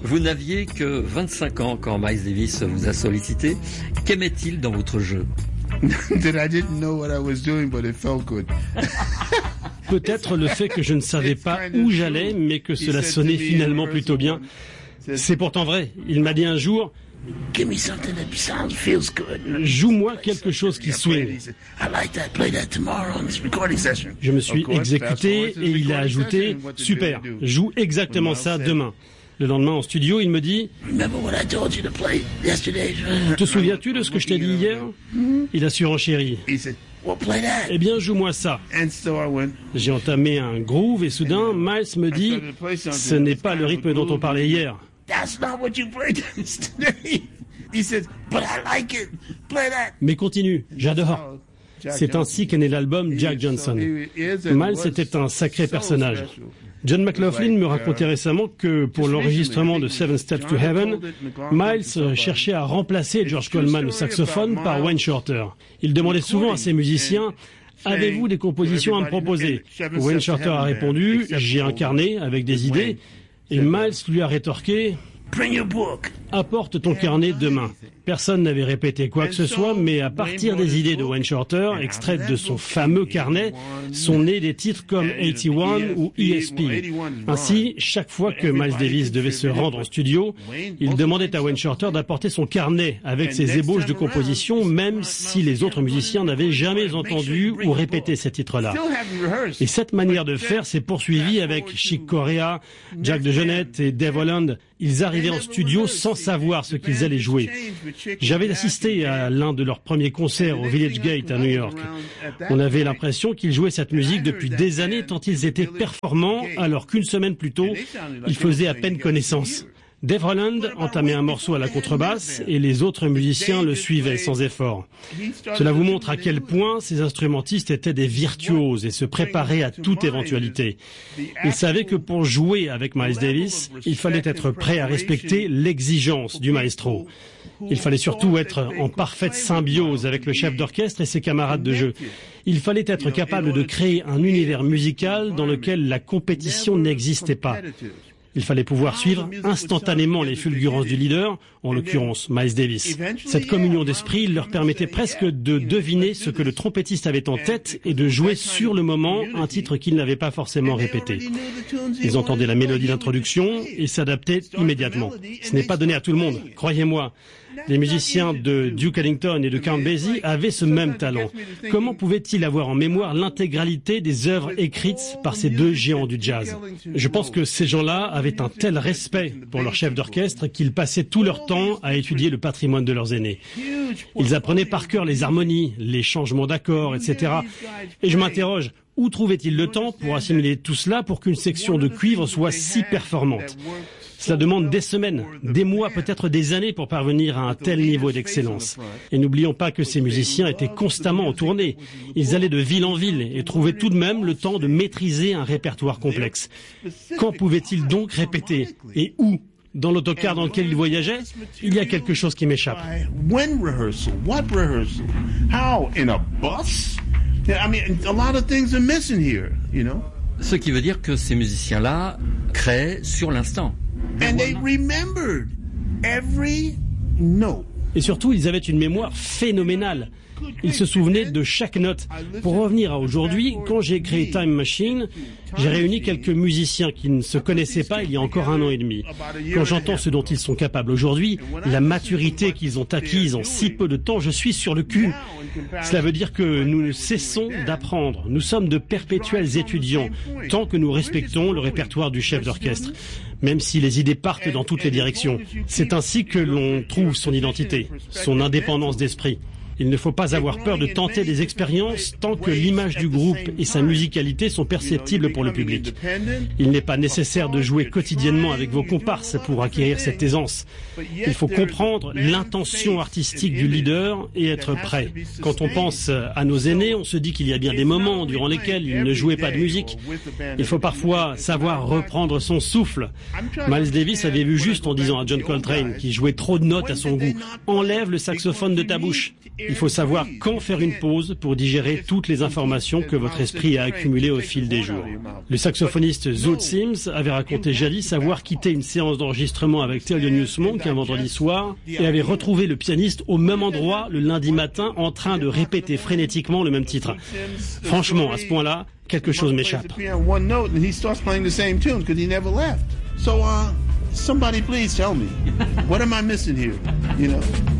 Vous n'aviez que 25 ans quand Miles Davis vous a sollicité. Qu'aimait-il dans votre jeu? Peut-être le fait que je ne savais pas où j'allais, mais que cela sonnait finalement plutôt bien. C'est pourtant vrai. Il m'a dit un jour, joue-moi quelque chose qui swing. Je me suis exécuté et il a ajouté, super, joue exactement ça demain. Le lendemain en studio, il me dit, te souviens-tu de ce que je t'ai dit hier? Il a surenchéri. Eh bien, joue-moi ça. J'ai entamé un groove et soudain, Miles me dit, ce n'est pas le rythme dont on parlait hier. Mais continue, j'adore. C'est ainsi qu'est né l'album Jack Johnson. Miles était un sacré personnage. John McLaughlin me racontait récemment que pour l'enregistrement de Seven Steps to Heaven, Miles cherchait à remplacer George Coleman au saxophone par Wayne Shorter. Il demandait souvent à ses musiciens, avez-vous des compositions à me proposer? Wayne Shorter a répondu, j'ai un carnet avec des idées, et Miles lui a rétorqué, apporte ton carnet demain. Personne n'avait répété quoi que ce soit, mais à partir des idées de Wayne Shorter, extraites de son fameux carnet, sont nés des titres comme 81 ou ESP. Ainsi, chaque fois que Miles Davis devait se rendre en studio, il demandait à Wayne Shorter d'apporter son carnet avec ses ébauches de composition, même si les autres musiciens n'avaient jamais entendu ou répété ces titres-là. Et cette manière de faire s'est poursuivie avec Chick Corea, Jack DeJohnette et Dave Holland. Ils arrivaient en studio sans savoir ce qu'ils allaient jouer. J'avais assisté à l'un de leurs premiers concerts au Village Gate à New York. On avait l'impression qu'ils jouaient cette musique depuis des années tant ils étaient performants, alors qu'une semaine plus tôt, ils faisaient à peine connaissance. Dave Holland entamait un morceau à la contrebasse et les autres musiciens le suivaient sans effort. Cela vous montre à quel point ces instrumentistes étaient des virtuoses et se préparaient à toute éventualité. Ils savaient que pour jouer avec Miles Davis, il fallait être prêt à respecter l'exigence du maestro. Il fallait surtout être en parfaite symbiose avec le chef d'orchestre et ses camarades de jeu. Il fallait être capable de créer un univers musical dans lequel la compétition n'existait pas. Il fallait pouvoir suivre instantanément les fulgurances du leader, en l'occurrence Miles Davis. Cette communion d'esprit leur permettait presque de deviner ce que le trompettiste avait en tête et de jouer sur le moment un titre qu'il n'avait pas forcément répété. Ils entendaient la mélodie d'introduction et s'adaptaient immédiatement. Ce n'est pas donné à tout le monde, croyez-moi. Les musiciens de Duke Ellington et de Count Basie avaient ce même talent. Comment pouvaient-ils avoir en mémoire l'intégralité des œuvres écrites par ces deux géants du jazz? Je pense que ces gens-là avaient un tel respect pour leur chef d'orchestre qu'ils passaient tout leur temps à étudier le patrimoine de leurs aînés. Ils apprenaient par cœur les harmonies, les changements d'accords, etc. Et je m'interroge, où trouvaient-ils le temps pour assimiler tout cela pour qu'une section de cuivre soit si performante? Cela demande des semaines, des mois, peut-être des années pour parvenir à un tel niveau d'excellence. Et n'oublions pas que ces musiciens étaient constamment en tournée. Ils allaient de ville en ville et trouvaient tout de même le temps de maîtriser un répertoire complexe. Quand pouvaient-ils donc répéter? Et où? Dans l'autocar dans lequel ils voyageaient? Il y a quelque chose qui m'échappe. When rehearsal? What rehearsal? How? In a bus? I mean, a lot of things are missing here, you know? Ce qui veut dire que ces musiciens-là créaient sur l'instant. And they remembered every note. Et surtout, ils avaient une mémoire phénoménale. Ils se souvenaient de chaque note. Pour revenir à aujourd'hui, quand j'ai créé Time Machine, j'ai réuni quelques musiciens qui ne se connaissaient pas il y a encore 1 an et demi. Quand j'entends ce dont ils sont capables aujourd'hui, la maturité qu'ils ont acquise en si peu de temps, je suis sur le cul. Cela veut dire que nous ne cessons d'apprendre. Nous sommes de perpétuels étudiants, tant que nous respectons le répertoire du chef d'orchestre, même si les idées partent dans toutes les directions. C'est ainsi que l'on trouve son identité, son indépendance d'esprit. Il ne faut pas avoir peur de tenter des expériences tant que l'image du groupe et sa musicalité sont perceptibles pour le public. Il n'est pas nécessaire de jouer quotidiennement avec vos comparses pour acquérir cette aisance. Il faut comprendre l'intention artistique du leader et être prêt. Quand on pense à nos aînés, on se dit qu'il y a bien des moments durant lesquels ils ne jouaient pas de musique. Il faut parfois savoir reprendre son souffle. Miles Davis avait vu juste en disant à John Coltrane, qui jouait trop de notes à son goût, « Enlève le saxophone de ta bouche ». Il faut savoir quand faire une pause pour digérer toutes les informations que votre esprit a accumulées au fil des jours. Le saxophoniste Zoot Sims avait raconté jadis avoir quitté une séance d'enregistrement avec Thelonious Monk un vendredi soir et avait retrouvé le pianiste au même endroit le lundi matin en train de répéter frénétiquement le même titre. Franchement, à ce point-là, quelque chose m'échappe. So, somebody please tell me, what am I missing here? You know?